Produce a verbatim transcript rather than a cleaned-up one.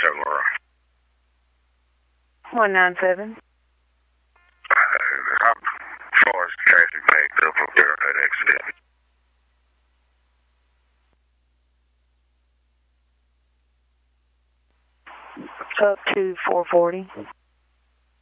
one nine seven. How far is traffic backed up up there on that accident? Up to four forty.